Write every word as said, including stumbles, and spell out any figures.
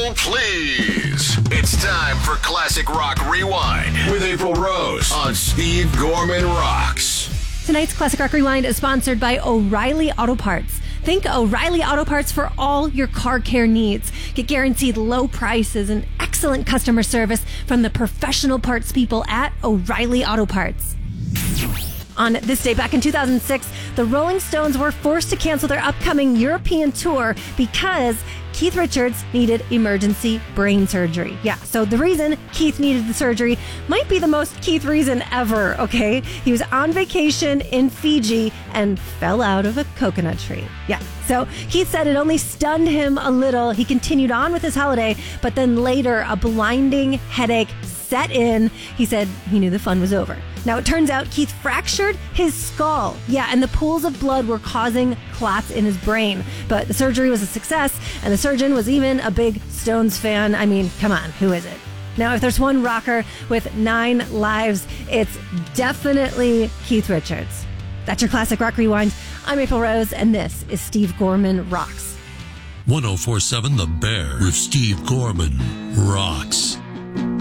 Hold please. It's time for Classic Rock Rewind with April Rose on Steve Gorman Rocks. Tonight's Classic Rock Rewind is sponsored by O'Reilly Auto Parts. Think O'Reilly Auto Parts for all your car care needs. Get guaranteed low prices and excellent customer service from the professional parts people at O'Reilly Auto Parts. On this day back in two thousand six, the Rolling Stones were forced to cancel their upcoming European tour because Keith Richards needed emergency brain surgery. Yeah, so the reason Keith needed the surgery might be the most Keith reason ever, okay? He was on vacation in Fiji and fell out of a coconut tree. Yeah, so Keith said it only stunned him a little. He continued on with his holiday, but then later a blinding headache set in. He said he knew the fun was over. Now, it turns out Keith fractured his skull. Yeah, and the pools of blood were causing clots in his brain. But the surgery was a success, and the surgeon was even a big Stones fan. I mean, come on, who is it? Now, if there's one rocker with nine lives, it's definitely Keith Richards. That's your Classic Rock Rewind. I'm April Rose, and this is Steve Gorman Rocks. one oh four point seven The Bear with Steve Gorman Rocks.